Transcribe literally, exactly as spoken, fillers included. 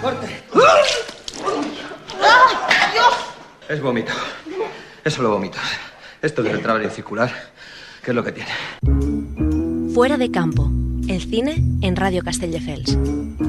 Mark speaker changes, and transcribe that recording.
Speaker 1: ¡Corte!
Speaker 2: ¡Ah, Dios!
Speaker 1: Es vómito. Es solo vómitos. Esto del trabajo circular, ¿qué es lo que tiene?
Speaker 3: Fuera de campo. El cine en Radio Castelldefels.